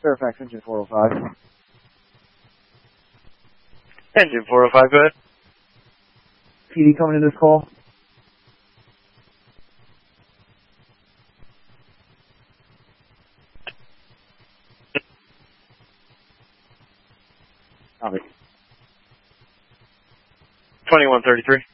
Fairfax, engine 405. Engine 405, go ahead. PD coming to this call. Copy. 2133.